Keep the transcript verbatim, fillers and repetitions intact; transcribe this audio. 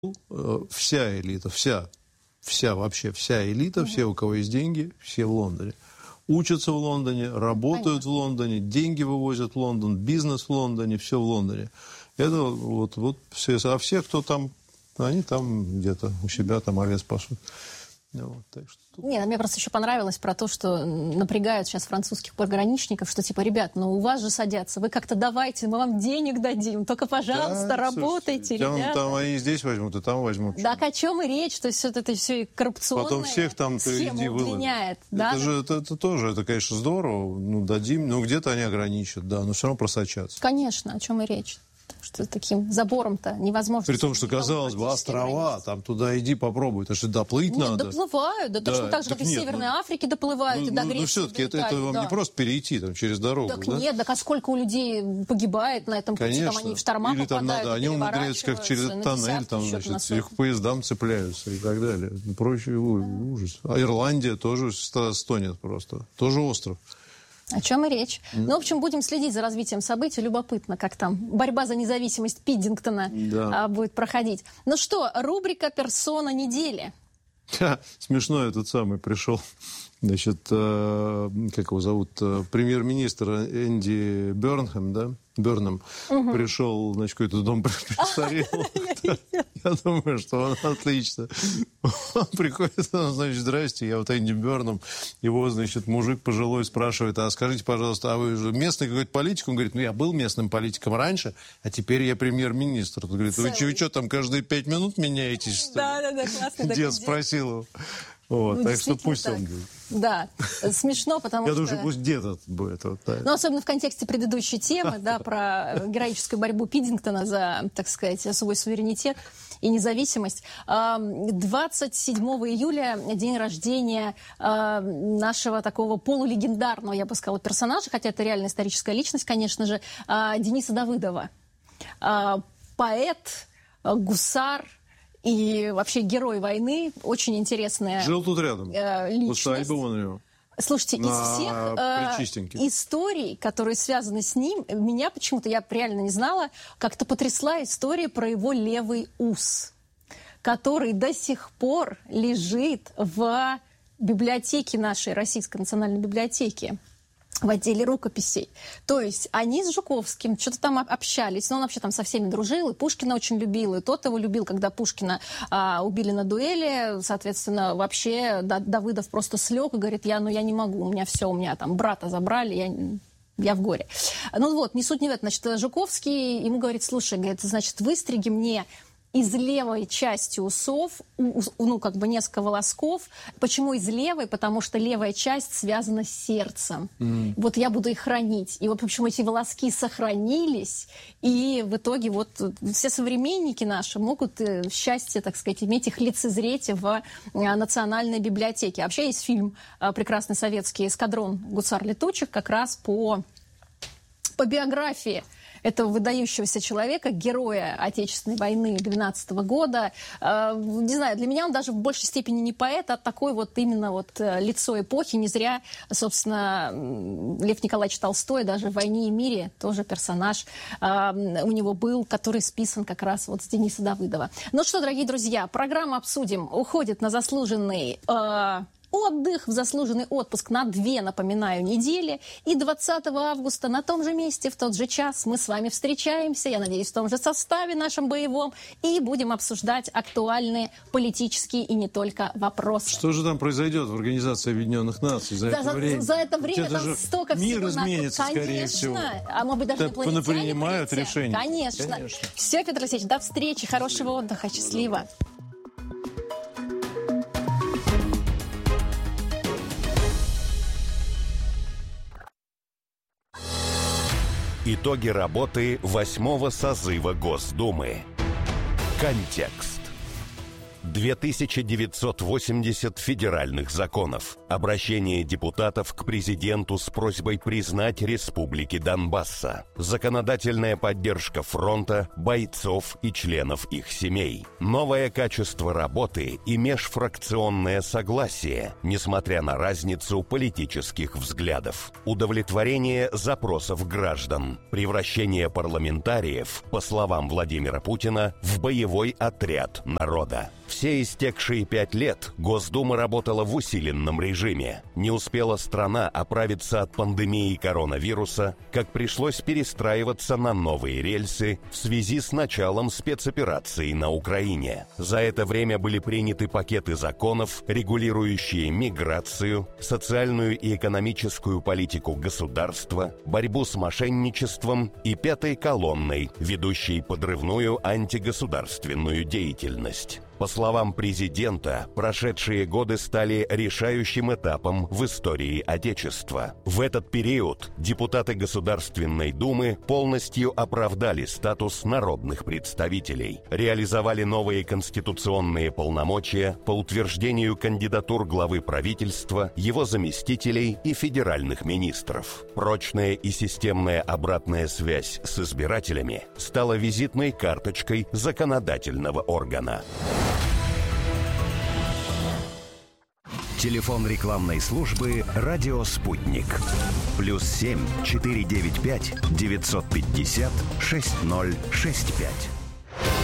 Вся элита, вся, вся вообще, вся элита, угу. все, у кого есть деньги, все в Лондоне. Учатся в Лондоне, работают Понятно. в Лондоне, деньги вывозят в Лондон, бизнес в Лондоне, все в Лондоне. Это вот, вот все, а все, кто там, они там где-то у себя там овец пасут. Вот, так что... Нет, мне просто еще понравилось про то, что напрягают сейчас французских пограничников, что типа, ребят, ну у вас же садятся, вы как-то давайте, мы вам денег дадим, только, пожалуйста, да, работайте, слушайте, ребята. Там, там они здесь возьмут, и там возьмут. Да, о чем и речь, то есть вот это все коррупционное. Потом всех там иди удлиняет. Да? Это же это, это тоже, это, конечно, здорово, ну дадим, но где-то они ограничат, да, но все равно просочатся. Конечно, о чем и речь. Что таким забором-то невозможно. При том, что, казалось бы, острова, границы. Там туда иди попробуй, это же доплыть Нет, надо. доплывают, да, да точно так же, как и в Северной ну, Африке доплывают, ну, и до ну, Греции. Ну, все-таки это, это вам да. не просто перейти там, через дорогу, так да? Нет, так а сколько у людей погибает на этом пути, там они в шторма Или попадают, там надо, они умудряются как через этот тоннель, там, значит, их к поездам цепляются и так далее. Прочее, ужас. А Ирландия тоже стонет просто, тоже остров. О чем и речь. Mm. Ну, в общем, будем следить за развитием событий. Любопытно, как там борьба за независимость Пиддингтона да. а, будет проходить. Ну что, рубрика «Персона недели». Смешно этот самый пришел. Значит, э, как его зовут? Э, премьер-министр Энди Бернхэм, да? Бернхэм угу. пришел, значит, какой-то дом престарелых. Я думаю, что он отлично. Он приходит, значит, здрасте, я вот Энди Бернхэм. Его, значит, мужик пожилой спрашивает, а скажите, пожалуйста, а вы же местный какой-то политик? Он говорит, ну, я был местным политиком раньше, а теперь я премьер-министр. Он говорит, вы что, там каждые пять минут меняетесь? Да, да, да, классно. Дед спросил его. Вот, ну, так что пусть так. он будет. Да, смешно, потому Я что... Я думаю, пусть дед этот будет. Вот, да. Ну, особенно в контексте предыдущей темы, да, про героическую борьбу Пиддингтона за, так сказать, свой суверенитет и независимость. двадцать седьмого июля день рождения нашего такого полулегендарного, я бы сказала, персонажа, хотя это реально историческая личность, конечно же, Дениса Давыдова. Поэт, гусар, и вообще герой войны, очень интересная Жил тут рядом. Э, личность. Усадьба вон у него. Слушайте, из всех э, историй, которые связаны с ним, меня почему-то, я реально не знала, как-то потрясла история про его левый ус, который до сих пор лежит в библиотеке нашей, Российской национальной библиотеки, в отделе рукописей. То есть они с Жуковским что-то там общались, но он вообще там со всеми дружил, и Пушкина очень любил, и тот его любил, когда Пушкина а, убили на дуэли, соответственно, вообще да, Давыдов просто слег и говорит, я, ну я не могу, у меня все, у меня там брата забрали, я... Я в горе. Ну вот, не суть не в этом. Значит, Жуковский ему говорит, слушай, говорит, значит, выстриги мне из левой части усов, ну, как бы несколько волосков. Почему из левой? Потому что левая часть связана с сердцем. Mm. Вот я буду их хранить. И вот почему эти волоски сохранились, и в итоге вот все современники наши могут счастье, так сказать, иметь их лицезреть в Национальной библиотеке. Вообще есть фильм прекрасный советский «Эскадрон гусар-летучих», как раз по, по биографии этого выдающегося человека, героя Отечественной войны двенадцатого года. Э, не знаю, для меня он даже в большей степени не поэт, а такой вот именно вот лицо эпохи. Не зря, собственно, Лев Николаевич Толстой даже в «Войне и мире» тоже персонаж э, у него был, который списан как раз вот с Дениса Давыдова. Ну что, дорогие друзья, программу обсудим. Уходит на заслуженный... Э, отдых, в заслуженный отпуск на две, напоминаю, недели. И двадцатого августа на том же месте, в тот же час мы с вами встречаемся, я надеюсь, в том же составе нашем боевом, и будем обсуждать актуальные политические и не только вопросы. Что же там произойдет в Организации Объединенных Наций за, да, это, за, время? за это время? Ведь там столько всего... Мир изменится, на... скорее всего. А может быть, даже инопланетяне принимают решения. Конечно. Конечно. Все, Петр Алексеевич, до встречи, хорошего отдыха, счастливо. Итоги работы восьмого созыва Госдумы. Контекст. две тысячи девятьсот восемьдесят федеральных законов. Обращение депутатов к президенту с просьбой признать республики Донбасса. Законодательная поддержка фронта, бойцов и членов их семей. Новое качество работы и межфракционное согласие, несмотря на разницу политических взглядов. Удовлетворение запросов граждан. Превращение парламентариев, по словам Владимира Путина, в боевой отряд народа. Все истекшие пять лет Госдума работала в усиленном режиме. Не успела страна оправиться от пандемии коронавируса, как пришлось перестраиваться на новые рельсы в связи с началом спецоперации на Украине. За это время были приняты пакеты законов, регулирующие миграцию, социальную и экономическую политику государства, борьбу с мошенничеством и пятой колонной, ведущей подрывную антигосударственную деятельность. По словам президента, прошедшие годы стали решающим этапом в истории Отечества. В этот период депутаты Государственной Думы полностью оправдали статус народных представителей, реализовали новые конституционные полномочия по утверждению кандидатур главы правительства, его заместителей и федеральных министров. Прочная и системная обратная связь с избирателями стала визитной карточкой законодательного органа. Телефон рекламной службы «Радио Спутник». Плюс семь четыре девять пять девятьсот пятьдесят шесть ноль шесть пять.